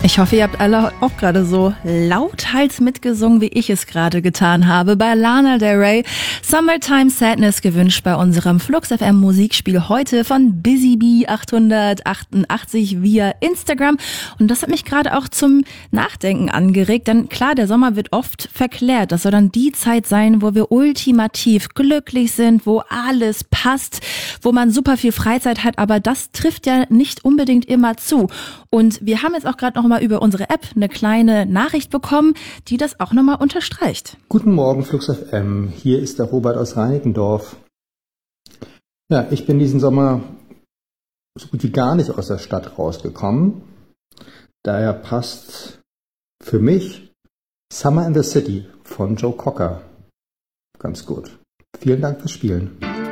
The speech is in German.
Ich hoffe, ihr habt alle auch gerade so lauthals mitgesungen, wie ich es gerade getan habe. Bei Lana Del Rey, Summertime Sadness, gewünscht bei unserem Flux FM Musikspiel heute von Busy Bee 888 via Instagram. Und das hat mich gerade auch zum Nachdenken angeregt, denn klar, der Sommer wird oft verklärt. Das soll dann die Zeit sein, wo wir ultimativ glücklich sind, wo alles passt, wo man super viel Freizeit hat, aber das trifft ja nicht unbedingt immer zu. Und wir haben jetzt auch gerade noch mal über unsere App eine kleine Nachricht bekommen, die das auch noch mal unterstreicht. Guten Morgen, Flux FM. Hier ist der Robert aus Reinickendorf. Ja, ich bin diesen Sommer so gut wie gar nicht aus der Stadt rausgekommen. Daher passt für mich Summer in the City von Joe Cocker ganz gut. Vielen Dank fürs Spielen.